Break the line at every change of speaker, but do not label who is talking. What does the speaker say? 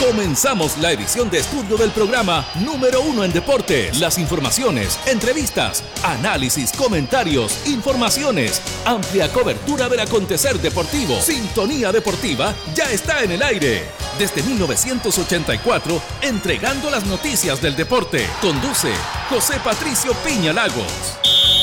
Comenzamos la edición de estudio del programa número 1 en deportes. Las informaciones, entrevistas, análisis, comentarios, informaciones, amplia cobertura del acontecer deportivo. Sintonía Deportiva ya está en el aire. Desde 1984, entregando las noticias del deporte. Conduce José Patricio Piña Lagos.